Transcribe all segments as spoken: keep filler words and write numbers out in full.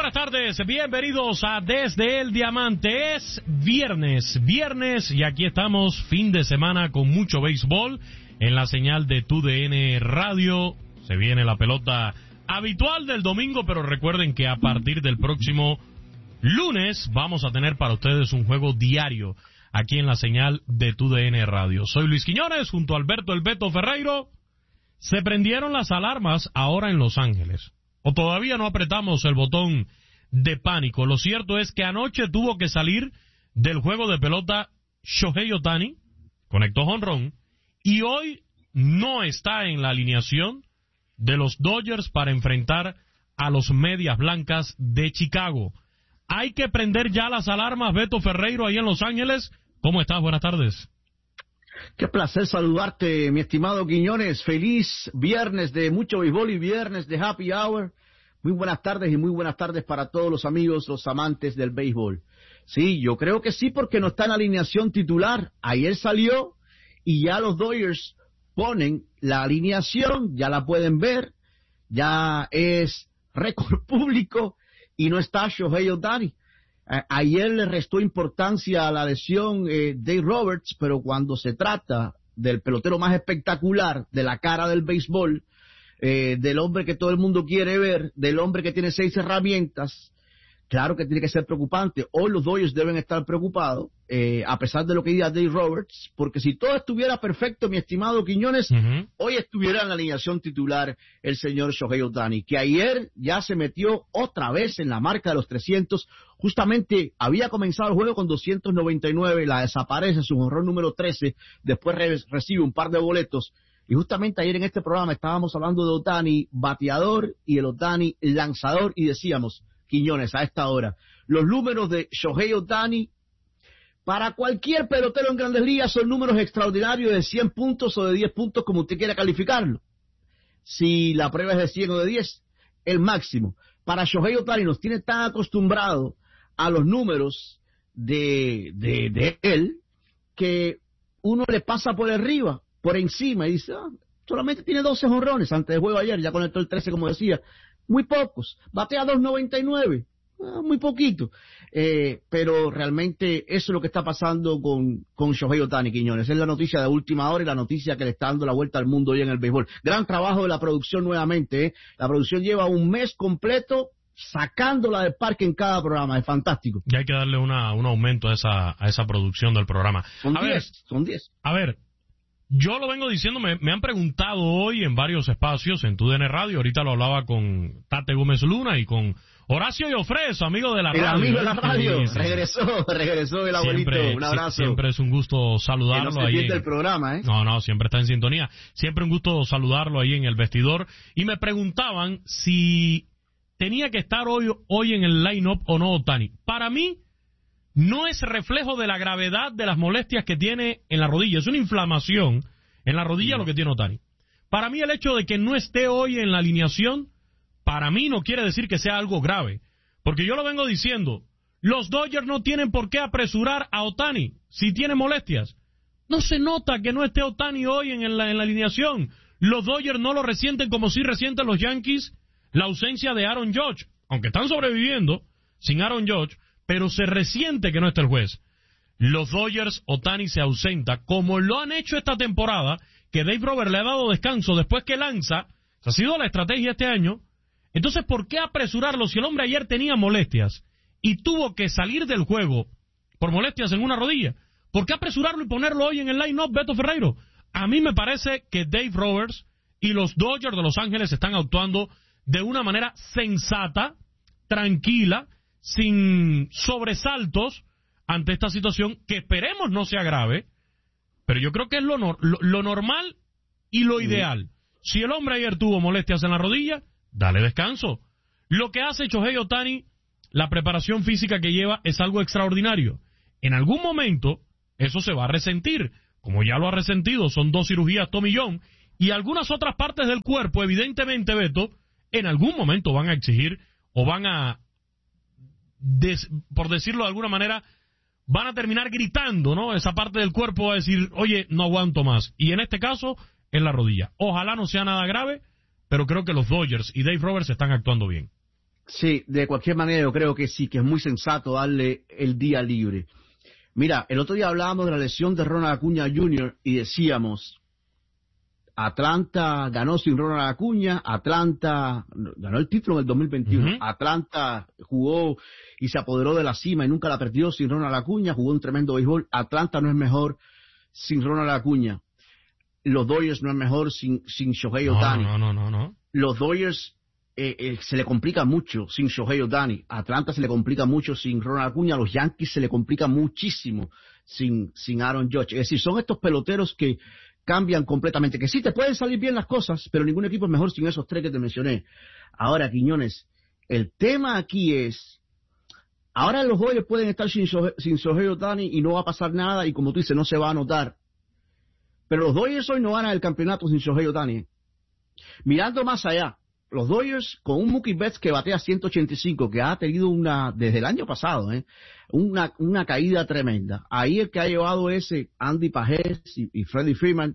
buenas tardes, bienvenidos a Desde el Diamante. Es viernes, viernes, y aquí estamos, fin de semana con mucho béisbol en la señal de T U D N Radio. Se viene la pelota habitual del domingo, pero recuerden que a partir del próximo lunes vamos a tener para ustedes un juego diario aquí en la señal de T U D N Radio. Soy Luis Quiñones, junto a Alberto El Beto Ferreiro. Se prendieron las alarmas ahora en Los Ángeles, o todavía no apretamos el botón de pánico. Lo cierto es que anoche tuvo que salir del juego de pelota Shohei Ohtani, conectó jonrón, y hoy no está en la alineación de los Dodgers para enfrentar a los Medias Blancas de Chicago. Hay que prender ya las alarmas, Beto Ferreiro, ahí en Los Ángeles. ¿Cómo estás? Buenas tardes. Qué placer saludarte, mi estimado Quiñones. Feliz viernes de mucho béisbol y viernes de Happy Hour. Muy buenas tardes y muy buenas tardes para todos los amigos, los amantes del béisbol. Sí, yo creo que sí, porque no está en alineación titular. Ayer salió y ya los Dodgers ponen la alineación, ya la pueden ver, ya es récord público y no está Shohei Ohtani. Ayer le restó importancia a la lesión eh, Dave Roberts, pero cuando se trata del pelotero más espectacular, de la cara del béisbol, eh, del hombre que todo el mundo quiere ver, del hombre que tiene seis herramientas, claro que tiene que ser preocupante. Hoy los Dodgers deben estar preocupados, eh, a pesar de lo que diga Dave Roberts, porque si todo estuviera perfecto, mi estimado Quiñones, uh-huh. hoy estuviera en la alineación titular el señor Shohei Ohtani, que ayer ya se metió otra vez en la marca de los trescientos. Justamente había comenzado el juego con doscientos noventa y nueve, la desaparece, su jonrón número trece, después re- recibe un par de boletos, y justamente ayer en este programa estábamos hablando de Ohtani bateador y el Ohtani lanzador, y decíamos, Quiñones, a esta hora, los números de Shohei Ohtani para cualquier pelotero en Grandes Ligas son números extraordinarios de cien puntos o de diez puntos, como usted quiera calificarlo. Si la prueba es de cien o de diez, el máximo. Para Shohei Ohtani nos tiene tan acostumbrado a los números de, de, de él, que uno le pasa por arriba, por encima, y dice, ah, solamente tiene doce jonrones antes del juego ayer, ya conectó el trece, como decía, muy pocos, batea dos noventa y nueve, ah, muy poquito, eh, pero realmente eso es lo que está pasando con, con Shohei Ohtani, Quiñones. Es la noticia de última hora y la noticia que le está dando la vuelta al mundo hoy en el béisbol. Gran trabajo de la producción nuevamente, ¿eh? La producción lleva un mes completo sacándola del parque en cada programa, es fantástico. Y hay que darle una, un aumento a esa, a esa producción del programa. Son a diez, ver, son diez. A ver, yo lo vengo diciendo, me, me han preguntado hoy en varios espacios en T U D N Radio, ahorita lo hablaba con Tate Gómez Luna y con Horacio Llofré, su amigo de la el radio. El amigo de la radio, sí, sí. regresó, regresó el abuelito, siempre, un abrazo. Sí, siempre es un gusto saludarlo. Que no se ahí pierde en... el programa, ¿eh? No, no, siempre está en sintonía. Siempre un gusto saludarlo ahí en el vestidor. Y me preguntaban si tenía que estar hoy, hoy en el line-up o no Ohtani. Para mí, no es reflejo de la gravedad de las molestias que tiene en la rodilla. Es una inflamación en la rodilla no. lo que tiene Ohtani. Para mí, el hecho de que no esté hoy en la alineación, para mí no quiere decir que sea algo grave. Porque yo lo vengo diciendo, los Dodgers no tienen por qué apresurar a Ohtani si tiene molestias. No se nota que no esté Ohtani hoy en la, en la alineación. Los Dodgers no lo resienten como si resienten los Yankees la ausencia de Aaron Judge, aunque están sobreviviendo sin Aaron Judge, pero se resiente que no esté el juez. Los Dodgers, Ohtani se ausenta, como lo han hecho esta temporada, que Dave Roberts le ha dado descanso después que lanza. Esa ha sido la estrategia este año. Entonces, ¿por qué apresurarlo si el hombre ayer tenía molestias y tuvo que salir del juego por molestias en una rodilla? ¿Por qué apresurarlo y ponerlo hoy en el line-up, Beto Ferreiro? A mí me parece que Dave Roberts y los Dodgers de Los Ángeles están actuando de una manera sensata, tranquila, sin sobresaltos ante esta situación, que esperemos no sea grave, pero yo creo que es lo, no, lo, lo normal y lo ideal. Si el hombre ayer tuvo molestias en la rodilla, dale descanso. Lo que hace Shohei Ohtani, la preparación física que lleva, es algo extraordinario. En algún momento, eso se va a resentir, como ya lo ha resentido, son dos cirugías Tommy John, y algunas otras partes del cuerpo, evidentemente, Beto, en algún momento van a exigir, o van a, des, por decirlo de alguna manera, van a terminar gritando, ¿no? Esa parte del cuerpo va a decir, oye, no aguanto más. Y en este caso, en la rodilla. Ojalá no sea nada grave, pero creo que los Dodgers y Dave Roberts están actuando bien. Sí, de cualquier manera yo creo que sí, que es muy sensato darle el día libre. Mira, el otro día hablábamos de la lesión de Ronald Acuña junior y decíamos, Atlanta ganó sin Ronald Acuña, Atlanta ganó el título en el dos mil veintiuno, uh-huh. Atlanta jugó y se apoderó de la cima y nunca la perdió sin Ronald Acuña, jugó un tremendo béisbol. Atlanta no es mejor sin Ronald Acuña. Los Dodgers no es mejor sin, sin Shohei Ohtani. No, no, no, no. Los Dodgers eh, eh, se le complica mucho sin Shohei Ohtani. Atlanta se le complica mucho sin Ronald Acuña. Los Yankees se le complica muchísimo sin, sin Aaron Judge. Es decir, son estos peloteros que cambian completamente. Que sí, te pueden salir bien las cosas, pero ningún equipo es mejor sin esos tres que te mencioné. Ahora, Quiñones, el tema aquí es, ahora los Dodgers pueden estar sin Shohei, sin Shohei Ohtani y no va a pasar nada, y como tú dices, no se va a notar. Pero los Dodgers hoy no ganan el campeonato sin Shohei Ohtani. Mirando más allá, los Dodgers con un Mookie Betts que batea ciento ochenta y cinco, que ha tenido una, desde el año pasado, ¿eh? una, una caída tremenda. Ahí el que ha llevado ese Andy Pajés y, y Freddie Freeman.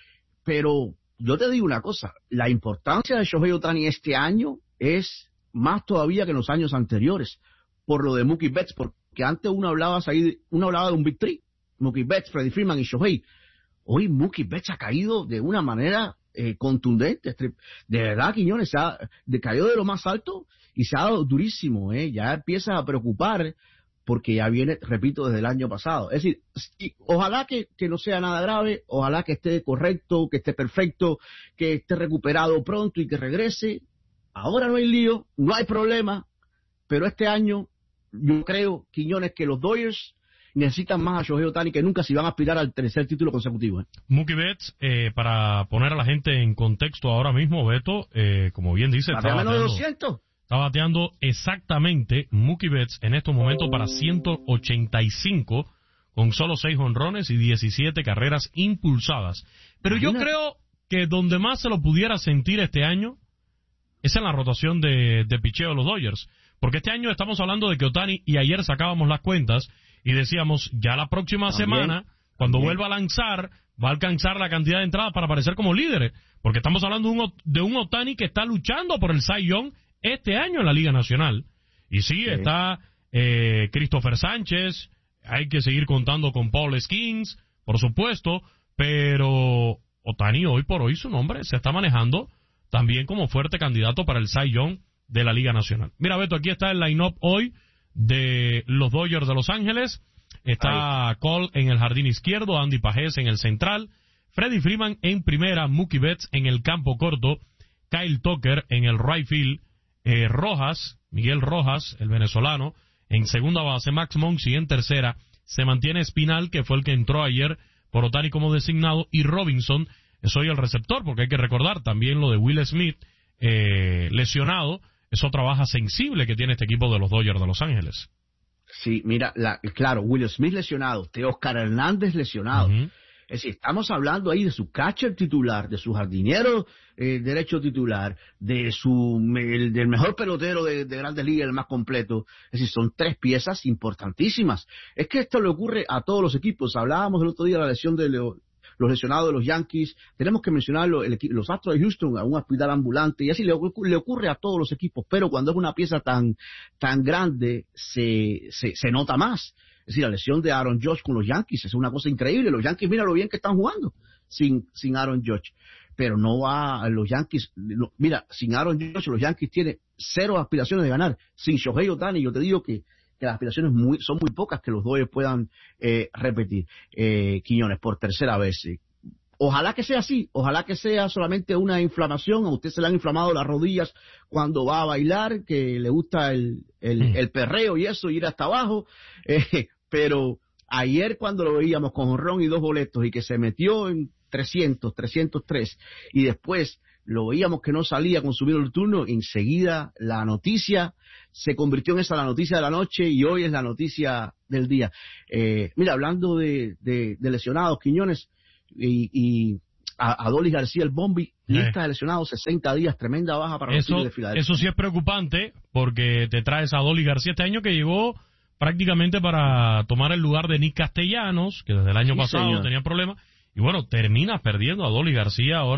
Pero yo te digo una cosa, la importancia de Shohei Ohtani este año es más todavía que en los años anteriores, por lo de Mookie Betts, porque antes uno hablaba, ahí, uno hablaba de un Big Three, Mookie Betts, Freddie Freeman y Shohei. Hoy Mookie Betts ha caído de una manera eh, contundente. De verdad, Quiñones, se ha de, cayó de lo más alto y se ha dado durísimo. Eh. Ya empieza a preocupar porque ya viene, repito, desde el año pasado. Es decir, sí, ojalá que, que no sea nada grave, ojalá que esté correcto, que esté perfecto, que esté recuperado pronto y que regrese. Ahora no hay lío, no hay problema, pero este año yo creo, Quiñones, que los Dodgers necesitan más a Shohei Ohtani que nunca si van a aspirar al tercer título consecutivo. ¿eh? Mookie Betts, eh, para poner a la gente en contexto ahora mismo, Beto, eh, como bien dice, está menos de doscientos. Está bateando exactamente Mookie Betts en estos momentos para ciento ochenta y cinco con solo seis jonrones y diecisiete carreras impulsadas. Pero yo creo que donde más se lo pudiera sentir este año es en la rotación de, de picheo de los Dodgers. Porque este año estamos hablando de que Ohtani, y ayer sacábamos las cuentas y decíamos, ya la próxima también, semana, cuando también. vuelva a lanzar, va a alcanzar la cantidad de entradas para aparecer como líderes. Porque estamos hablando de un, de un Ohtani que está luchando por el Cy Young este año en la Liga Nacional. Y sí, sí. está eh, Christopher Sánchez, hay que seguir contando con Paul Skeens, por supuesto, pero Ohtani hoy por hoy su nombre se está manejando también como fuerte candidato para el Cy Young de la Liga Nacional. Mira, Beto, aquí está el line-up hoy de los Dodgers de Los Ángeles. Está Ahí. Cole en el jardín izquierdo, Andy Pajés en el central, Freddie Freeman en primera, Mookie Betts en el campo corto, Kyle Tucker en el right field, eh, Rojas, Miguel Rojas, el venezolano, en segunda base, Max Muncy en tercera, se mantiene Espinal, que fue el que entró ayer por Ohtani como designado, y Robinson es hoy el receptor, porque hay que recordar también lo de Will Smith, eh, lesionado. Es otra baja sensible que tiene este equipo de los Dodgers de Los Ángeles. Sí, mira, la, claro, Will Smith lesionado, Teóscar Hernández lesionado. Uh-huh. Es decir, estamos hablando ahí de su catcher titular, de su jardinero eh, derecho titular, de su el, del mejor pelotero de, de Grandes Ligas, el más completo. Es decir, son tres piezas importantísimas. Es que esto le ocurre a todos los equipos. Hablábamos el otro día de la lesión de Leo, los lesionados de los Yankees, tenemos que mencionarlo, el, los Astros de Houston a un hospital ambulante, y así le, le ocurre a todos los equipos, pero cuando es una pieza tan tan grande, se, se, se nota más. Es decir, la lesión de Aaron Judge con los Yankees es una cosa increíble. Los Yankees, mira lo bien que están jugando sin, sin Aaron Judge, pero no va a los Yankees, lo, mira, sin Aaron Judge los Yankees tienen cero aspiraciones de ganar. Sin Shohei Ohtani, yo te digo que que las aspiraciones muy, son muy pocas que los Dodgers puedan eh, repetir. Eh, Quiñones, por tercera vez. Eh. Ojalá que sea así, ojalá que sea solamente una inflamación. A usted se le han inflamado las rodillas cuando va a bailar, que le gusta el, el, mm. el perreo y eso, ir hasta abajo. Eh, pero ayer cuando lo veíamos con jonrón y dos boletos y que se metió en trescientos, trescientos tres y después lo veíamos que no salía con su el turno, enseguida la noticia se convirtió en esa la noticia de la noche y hoy es la noticia del día. Eh, mira, hablando de, de, de lesionados, Quiñones, y, y a Adolis García, el Bombi, lista eh. de lesionados, sesenta días, tremenda baja para los Tigres de Filadelfia. Eso sí es preocupante, porque te traes a Adolis García este año que llegó prácticamente para tomar el lugar de Nick Castellanos, que desde el año sí, pasado señor. tenía problemas, y bueno, termina perdiendo a Adolis García ahora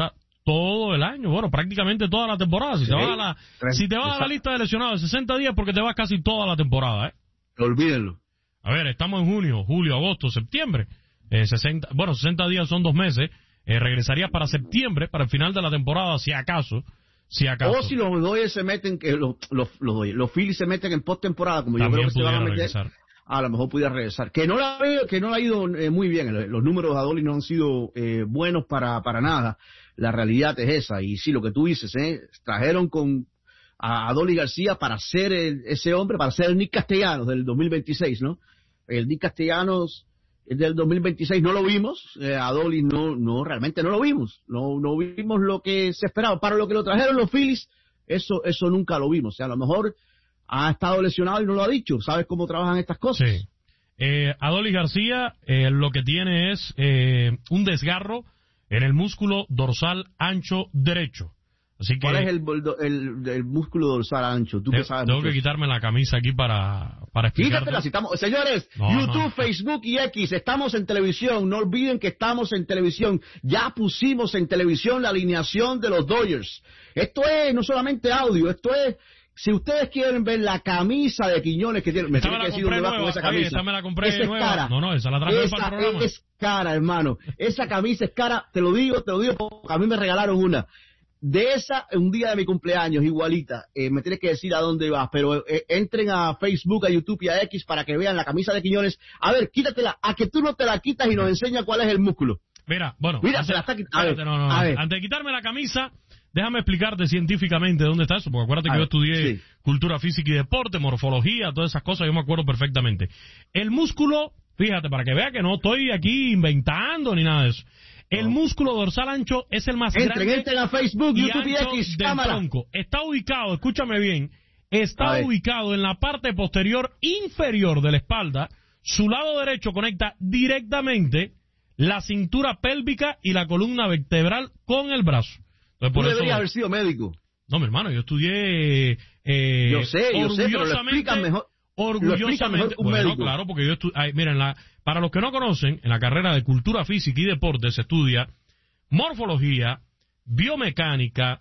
todo el año, bueno, prácticamente toda la temporada. Si sí, te vas a la, si te vas a la lista de lesionados de sesenta días, porque te vas casi toda la temporada, ¿eh? Olvídenlo. A ver, estamos en junio, julio, agosto, septiembre. Eh, sesenta, bueno, sesenta días son dos meses. Eh, regresarías para septiembre, para el final de la temporada, si acaso. Si acaso. O si los Dodgers se meten, que los, los, los, los Phillies se meten en postemporada, como También yo creo que se van a meter, regresar. a lo mejor pudiera regresar. Que no la veo, que no la ha ido eh, muy bien. Los números de Adolis no han sido eh, buenos para, para nada. La realidad es esa. Y sí, lo que tú dices, ¿eh? Trajeron con a Adolis García para ser el, ese hombre, para ser el Nick Castellanos del dos mil veintiséis, ¿no? El Nick Castellanos del dos mil veintiséis no lo vimos, eh, Adolis no, no, realmente no lo vimos, no, no vimos lo que se esperaba. Para lo que lo trajeron los Phillies, eso, eso nunca lo vimos. O sea, a lo mejor ha estado lesionado y no lo ha dicho. ¿Sabes cómo trabajan estas cosas? Sí. Eh, Adolis García eh, lo que tiene es eh, un desgarro en el músculo dorsal ancho derecho. Así que, ¿cuál es el, el, el músculo dorsal ancho? ¿Tú te, qué sabes? Tengo que quitarme la camisa aquí para, para explicarte. Quítatela, si estamos, señores, no, YouTube, no. Facebook y X, estamos en televisión. No olviden que estamos en televisión. Ya pusimos en televisión la alineación de los Dodgers. Esto es no solamente audio, esto es... Si ustedes quieren ver la camisa de Quiñones que tiene, me tiene que decir dónde va con esa camisa. Esta me la compré esa nueva. Es cara. No, no, esa la traje esa para el programa. Es cara, hermano. Esa camisa es cara, te lo digo, te lo digo, porque a mí me regalaron una. De esa, un día de mi cumpleaños, igualita. Eh, me tienes que decir a dónde vas, pero eh, entren a Facebook, a YouTube y a X para que vean la camisa de Quiñones. A ver, quítatela, a que tú no te la quitas y nos enseña cuál es el músculo. Mira, bueno, Mira, antes, se la está quitando. A ver, no, no, a ver. Antes de quitarme la camisa, déjame explicarte científicamente dónde está eso, porque acuérdate A que ver, yo estudié sí. cultura física y deporte, morfología, todas esas cosas, yo me acuerdo perfectamente. El músculo, fíjate, para que vea que no estoy aquí inventando ni nada de eso. El músculo dorsal ancho es el más Entren, grande entren a Facebook, y YouTube y ancho X, del cámara. tronco. Está ubicado, escúchame bien, A está ver. ubicado en la parte posterior inferior de la espalda. Su lado derecho conecta directamente la cintura pélvica y la columna vertebral con el brazo. Entonces, Tú por deberías eso, haber sido médico. no, mi hermano, yo estudié eh, Yo sé, yo sé, pero lo explican mejor. Lo explican mejor orgullosamente, que un bueno, médico. claro, porque yo estu ay, miren, la, para los que no conocen, en la carrera de cultura física y deporte se estudia morfología, biomecánica,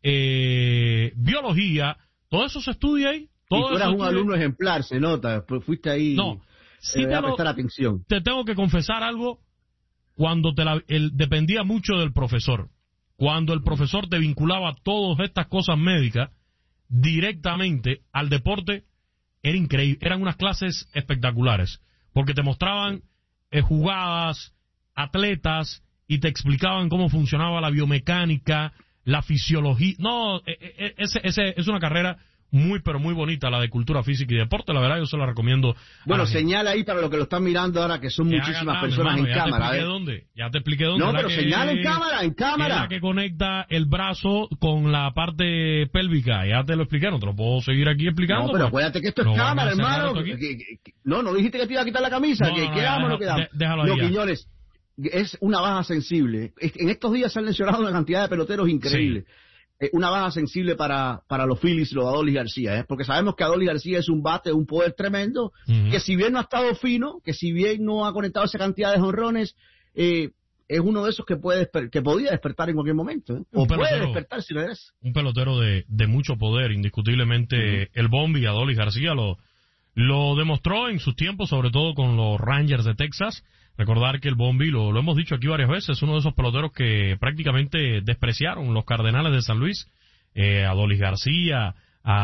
eh, biología, todo eso se estudia ahí. Todo Y tú eso eras un estudia- alumno ejemplar, se nota. Pues fuiste ahí. No, sí eh, te a lo- prestar atención. te tengo que confesar algo, cuando te la, el, dependía mucho del profesor. Cuando el profesor te vinculaba todas estas cosas médicas directamente al deporte, era increíble. Eran unas clases espectaculares, porque te mostraban eh, jugadas, atletas, y te explicaban cómo funcionaba la biomecánica, la fisiología. No, eh, eh, ese, ese es una carrera muy, pero muy bonita, la de cultura física y deporte. La verdad, yo se la recomiendo. a Bueno, la gente. señala ahí para los que lo están mirando ahora, que son Que muchísimas haga personas trama, en hermano, cámara. Ya te ¿eh? expliqué dónde. Ya te expliqué dónde. No, la pero que- señala en cámara, en cámara. es la que conecta el brazo con la parte pélvica. Ya te lo expliqué, no te lo puedo seguir aquí explicando. No, pero pues. acuérdate que esto es No van a cámara, cerrar hermano. esto aquí. Que- que- que- no, no dijiste que te iba a quitar la camisa. No, que no, no, quedamos o no deja- quedamos. de- déjalo ahí No, ya. Quiñones, es una baja sensible. Es- En estos días se han lesionado una cantidad de peloteros increíble. Eh, una baja sensible para, para los Phillies y los de Adolis García, ¿eh? Porque sabemos que Adolis García es un bate, un poder tremendo, Ujú. que si bien no ha estado fino, que si bien no ha conectado esa cantidad de jonrones, eh, es uno de esos que puede desper- que podía despertar en cualquier momento, ¿eh? O Un puede pelotero. despertar si lo eres. Un pelotero de, de mucho poder, indiscutiblemente. El Bombi, Adolis García, lo, lo demostró en sus tiempos, sobre todo con los Rangers de Texas. Recordar que el Bombi, lo, lo hemos dicho aquí varias veces, es uno de esos peloteros que prácticamente despreciaron los Cardenales de San Luis. Eh, Adolis García,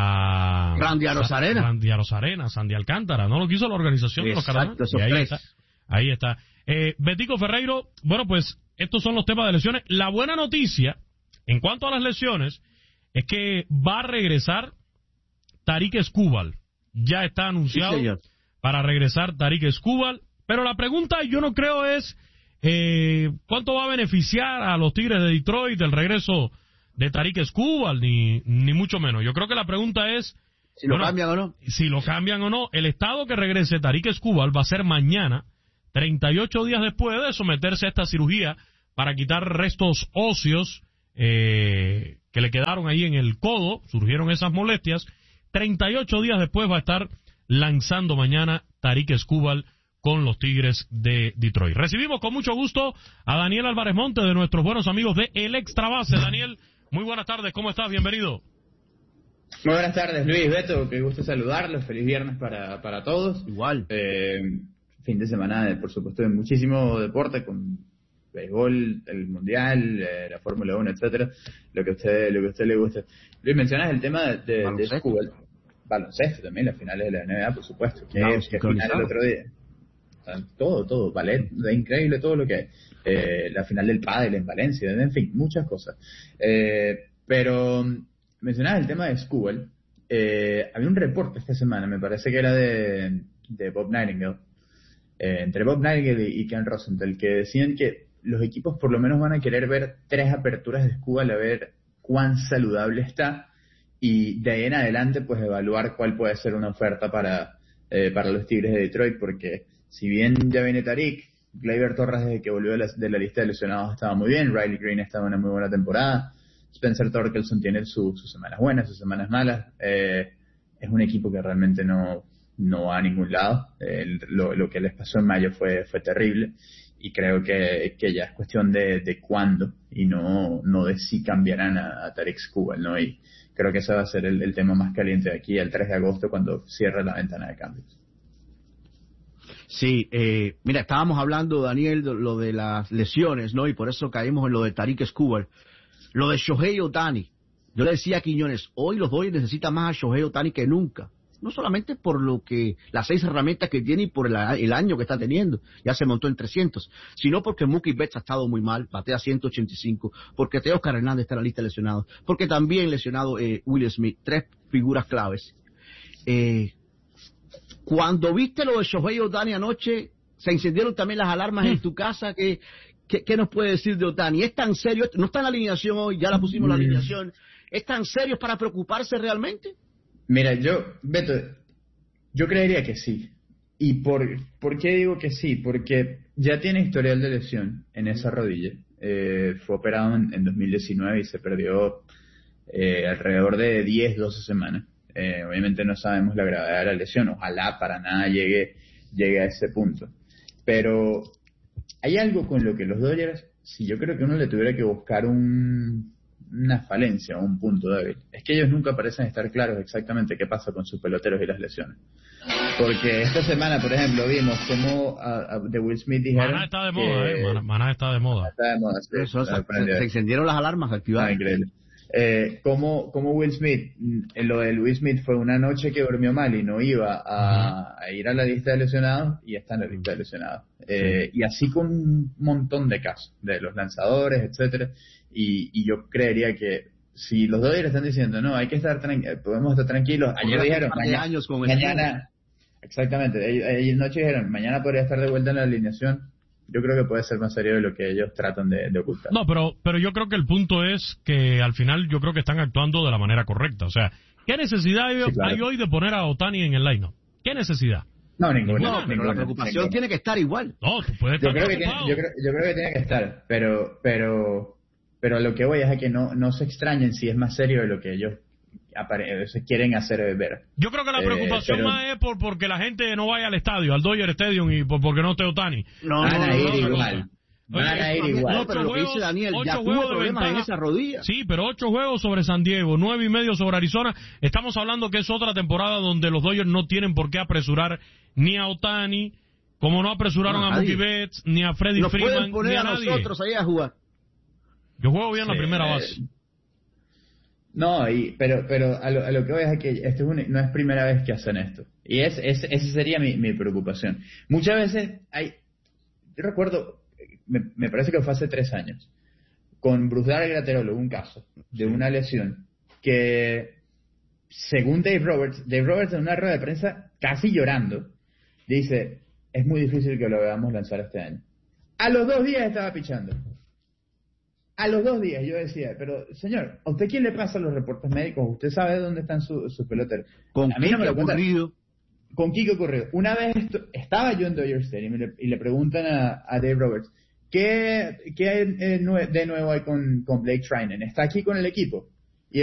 a Randy Arozarena. Randy Arozarena, Sandy Alcántara, no lo quiso la organización de los Exacto, Cardenales. esos Y ahí tres. está, ahí está. Eh, Betico Ferreiro, bueno, pues estos son los temas de lesiones. La buena noticia en cuanto a las lesiones es que va a regresar Tarik Skubal. Ya está anunciado Sí, señor. para regresar Tarik Skubal. Pero la pregunta, yo no creo es eh, cuánto va a beneficiar a los Tigres de Detroit el regreso de Tarik Skubal, ni, ni mucho menos. Yo creo que la pregunta es Si lo bueno, cambian o no. si lo cambian o no. El estado que regrese Tarik Skubal va a ser mañana, treinta y ocho días después de someterse a esta cirugía para quitar restos óseos eh, que le quedaron ahí en el codo, surgieron esas molestias. treinta y ocho días después va a estar lanzando mañana Tarik Skubal con los Tigres de Detroit. Recibimos con mucho gusto a Daniel Álvarez Monte, de nuestros buenos amigos de El Extra Base. Daniel, muy buenas tardes, ¿cómo estás? Bienvenido. Muy buenas tardes, Luis, Beto, qué gusto saludarlos, feliz viernes para, para todos. Igual. Eh, fin de semana, de, por supuesto, de muchísimo deporte, con béisbol, el mundial, eh, la Fórmula uno, etcétera, lo que a usted, lo que a usted le guste. Luis, mencionas el tema de, de, de Scubal, baloncesto también, las finales de la N B A, por supuesto, que, no, que final el otro día. Todo, todo, ballet, es increíble todo lo que hay. Eh, la final del pádel en Valencia, en fin, muchas cosas. Eh, pero mencionabas el tema de Scubal. Eh, había un reporte esta semana, me parece que era de, de Bob Nightingale, eh, entre Bob Nightingale y Ken Rosenthal, que decían que los equipos por lo menos van a querer ver tres aperturas de Scubal a ver cuán saludable está, y de ahí en adelante pues evaluar cuál puede ser una oferta para, eh, para los Tigres de Detroit, porque si bien ya viene Tariq, Gleyber Torres desde que volvió de la, de la lista de lesionados estaba muy bien, Riley Green estaba en una muy buena temporada, Spencer Torkelson tiene su, sus semanas buenas, sus semanas malas. Eh, es un equipo que realmente no, no va a ningún lado. Eh, lo, lo que les pasó en mayo fue, fue terrible, y creo que, que ya es cuestión de, de cuándo y no, no de si cambiarán a, a Tariq Scubal, ¿no? Y creo que ese va a ser el, el tema más caliente de aquí el tres de agosto, cuando cierre la ventana de cambios. Sí, eh, mira, estábamos hablando, Daniel, de lo de las lesiones, ¿no? Y por eso caímos en lo de Tariq Scubal. Lo de Shohei Ohtani. Yo le decía a Quiñones, hoy los Dodgers necesitan más a Shohei Ohtani que nunca. No solamente por lo que las seis herramientas que tiene y por el, el año que está teniendo, ya se montó en trescientos, sino porque Mookie Betts ha estado muy mal, batea ciento ochenta y cinco, porque Teóscar Hernández está en la lista de lesionados, porque también lesionado eh, Will Smith, tres figuras claves. Eh, cuando viste lo de Shohei Ohtani anoche, se encendieron también las alarmas mm. en tu casa. que ¿Qué, ¿Qué nos puede decir de Ohtani? ¿Es tan serio? No está en la alineación hoy, ya la pusimos en la alineación. ¿Es tan serio para preocuparse realmente? Mira, yo, Beto, yo creería que sí. ¿Y por, por qué digo que sí? Porque ya tiene historial de lesión en esa rodilla. Eh, fue operado en, en dos mil diecinueve y se perdió eh, alrededor de diez, doce semanas. Eh, obviamente no sabemos la gravedad de la lesión. Ojalá para nada llegue, llegue a ese punto. Pero hay algo con lo que los Dodgers, si yo creo que uno le tuviera que buscar un, una falencia o un punto débil, es que ellos nunca parecen estar claros exactamente qué pasa con sus peloteros y las lesiones. Porque esta semana, por ejemplo, vimos cómo a, a, de Will Smith dijeron... Maná está de moda, que, ¿eh? Maná, Maná está de moda. Está de moda, sí. Eso, se, se, se encendieron las alarmas, activadas. Ah, increíble. Eh, como, como Will Smith, eh, lo de Will Smith fue una noche que durmió mal y no iba a, a ir a la lista de lesionados, y está en la lista de lesionados. Eh, sí. Y así con un montón de casos, de los lanzadores, etcétera. Y, y yo creería que si los Dodgers están diciendo, no, hay que estar tranquilos, podemos estar tranquilos, ayer dijeron, mañana, años con mañana exactamente, ayer noche dijeron, mañana podría estar de vuelta en la alineación. Yo creo que puede ser más serio de lo que ellos tratan de, de ocultar. No, pero pero yo creo que el punto es que al final yo creo que están actuando de la manera correcta. O sea, ¿qué necesidad hay, sí, claro. hay hoy de poner a Ohtani en el line-up? ¿Qué necesidad? No, ninguna. No, pero ninguna, la preocupación ninguna. tiene que estar igual. No, tú puedes estar yo creo que tiene, yo, creo, yo creo que tiene que estar, pero pero pero a lo que voy es a que no, no se extrañen si es más serio de lo que ellos se quieren hacer ver. Yo creo que la preocupación eh, pero... más es por porque la gente no vaya al estadio, al Dodger Stadium, y por, porque no esté Ohtani. No, van a ir igual. Van a ir igual. No, pero lo que dice Daniel, ya tuvo problemas en esa rodilla. Sí, pero ocho juegos sobre San Diego, nueve y medio sobre Arizona. Estamos hablando que es otra temporada donde los Dodgers no tienen por qué apresurar ni a Ohtani, como no apresuraron no, a Mookie Betts, ni a Freddie Nos Freeman, pueden poner ni a, a nadie. nosotros ahí a jugar. Yo juego bien sí, la primera eh, base. No, y, pero pero a lo, a lo que voy es que esto es un, no es primera vez que hacen esto. Y es, es esa sería mi, mi preocupación. Muchas veces hay... Yo recuerdo, me, me parece que fue hace tres años, con Bruce Darrell Graterolo, un caso de una lesión que, según Dave Roberts, Dave Roberts en una rueda de prensa, casi llorando, dice, es muy difícil que lo veamos lanzar este año. A los dos días estaba pichando. A los dos días yo decía, pero señor, ¿a usted quién le pasa los reportes médicos? ¿Usted sabe dónde están sus su peloteros? Con a mí no me lo cuenta. Ocurrido. Con Kike ocurrido. Una vez esto, estaba yo en Dodger Stadium y le, y le preguntan a, a Dave Roberts, ¿qué, qué hay de nuevo hay con, con Blake Treinen? ¿Está aquí con el equipo?